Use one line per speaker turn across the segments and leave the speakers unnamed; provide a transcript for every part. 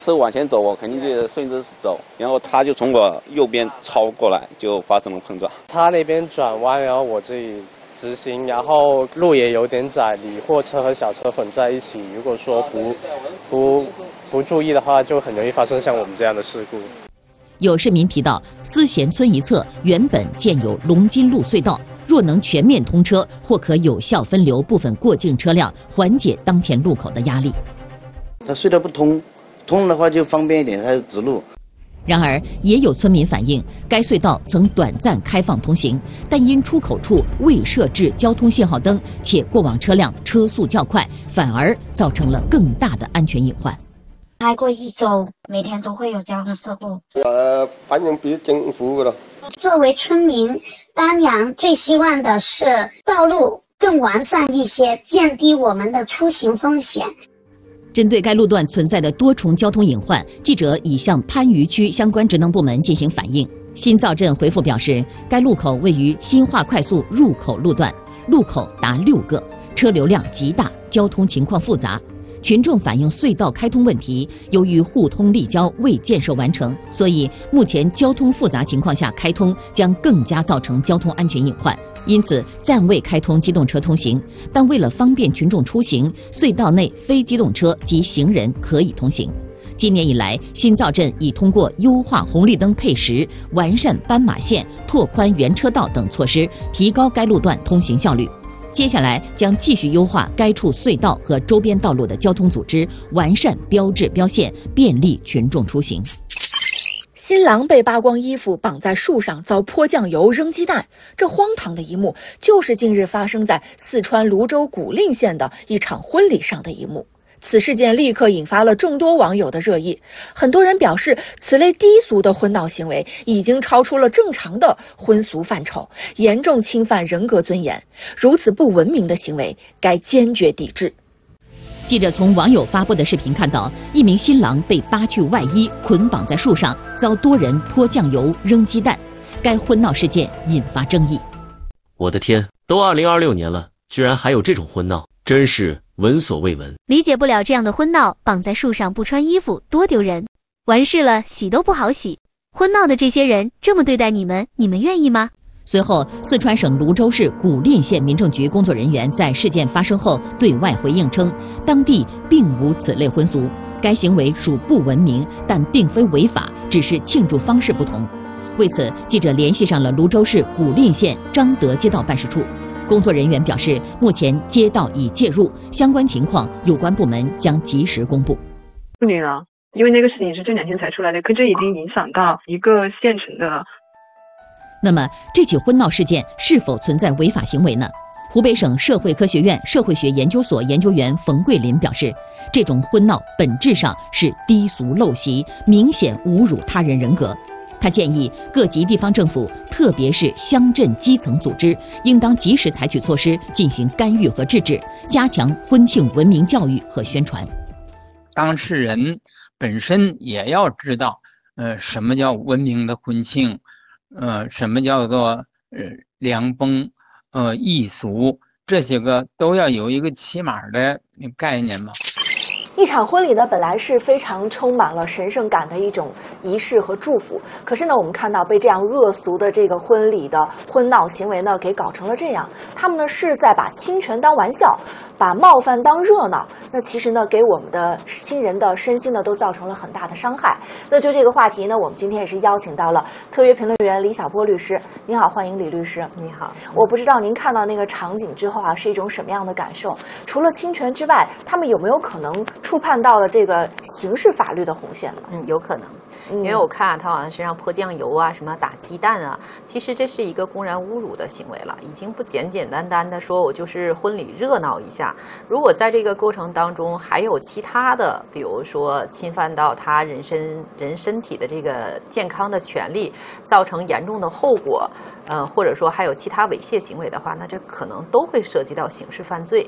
是往前走，我肯定就顺着走，然后他就从我右边超过来，就发生了碰撞。
他那边转弯，然后我这里直行，然后路也有点窄，你货车和小车混在一起，如果说不注意的话，就很容易发生像我们这样的事故。
有市民提到，思贤村一侧原本建有龙津路隧道，若能全面通车，或可有效分流部分过境车辆，缓解当前路口的压力。
它隧道不通，通的话就方便一点，它有直路。
然而，也有村民反映，该隧道曾短暂开放通行，但因出口处未设置交通信号灯，且过往车辆车速较快，反而造成了更大的安全隐患。
开过1周，每天都会有交通事故。
反映给政府了。
作为村民，当然最希望的是道路更完善一些，降低我们的出行风险。
针对该路段存在的多重交通隐患，记者已向番禺区相关职能部门进行反映。新造镇回复表示，该路口位于新化快速入口路段，路口达6个，车流量极大，交通情况复杂。群众反映隧道开通问题，由于互通立交未建设完成，所以目前交通复杂情况下开通将更加造成交通安全隐患。因此暂未开通机动车通行，但为了方便群众出行，隧道内非机动车及行人可以通行。今年以来，新造镇已通过优化红绿灯配时、完善斑马线、拓宽原车道等措施，提高该路段通行效率。接下来将继续优化该处隧道和周边道路的交通组织，完善标志标线，便利群众出行。
新郎被扒光衣服绑在树上遭泼酱油扔鸡蛋，这荒唐的一幕就是近日发生在四川泸州古蔺县的一场婚礼上的一幕。此事件立刻引发了众多网友的热议，很多人表示此类低俗的婚闹行为已经超出了正常的婚俗范畴，严重侵犯人格尊严，如此不文明的行为该坚决抵制。
记者从网友发布的视频看到，一名新郎被扒去外衣，捆绑在树上，遭多人泼酱油、扔鸡蛋。该婚闹事件引发争议。
我的天，都2026年了，居然还有这种婚闹，真是闻所未闻。
理解不了这样的婚闹，绑在树上不穿衣服，多丢人！完事了，洗都不好洗。婚闹的这些人这么对待你们，你们愿意吗？
随后，四川省泸州市古蔺县民政局工作人员在事件发生后对外回应称，当地并无此类婚俗，该行为属不文明，但并非违法，只是庆祝方式不同。为此，记者联系上了泸州市古蔺县张德街道办事处，工作人员表示，目前街道已介入，相关情况有关部门将及时公布。
处理了，因为那个事情是这2天才出来的，可这已经影响到一个县城的。
那么，这起婚闹事件是否存在违法行为呢？湖北省社会科学院社会学研究所研究员冯桂林表示，这种婚闹本质上是低俗陋习，明显侮辱他人人格。他建议各级地方政府，特别是乡镇基层组织，应当及时采取措施进行干预和制止，加强婚庆文明教育和宣传。
当事人本身也要知道，什么叫文明的婚庆，什么叫做良风，艺俗，这些个都要有一个起码的概念嘛。
一场婚礼呢，本来是非常充满了神圣感的一种仪式和祝福，可是呢，我们看到被这样恶俗的这个婚礼的婚闹行为呢，给搞成了这样。他们呢是在把侵权当玩笑，把冒犯当热闹。那其实呢，给我们的新人的身心呢，都造成了很大的伤害。那就这个话题呢，我们今天也是邀请到了特约评论员李晓波律师。您好，欢迎李律师。
你好。
我不知道您看到那个场景之后啊，是一种什么样的感受？除了侵权之外，他们有没有可能触碰到了这个刑事法律的红线了？
有可能，因为我看他好像身上泼酱油啊，什么打鸡蛋啊，其实这是一个公然侮辱的行为了，已经不简简单单的说我就是婚礼热闹一下。如果在这个过程当中还有其他的，比如说侵犯到他人身体的这个健康的权利，造成严重的后果，或者说还有其他猥亵行为的话，那这可能都会涉及到刑事犯罪。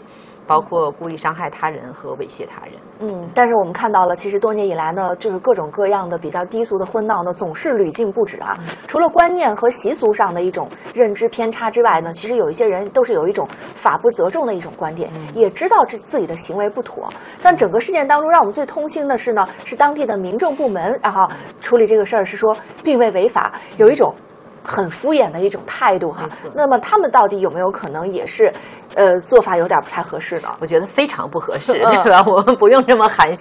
包括故意伤害他人和猥亵他人。
但是我们看到了，其实多年以来呢，就是各种各样的比较低俗的婚闹呢，总是屡禁不止啊。除了观念和习俗上的一种认知偏差之外呢，其实有一些人都是有一种法不责众的一种观点，也知道自己的行为不妥。但整个事件当中，让我们最痛心的是呢，是当地的民政部门，然后处理这个事儿是说并未违法，有一种很敷衍的一种态度哈。那么他们到底有没有可能也是，做法有点不太合适呢？
我觉得非常不合适，对吧？我们不用这么含蓄。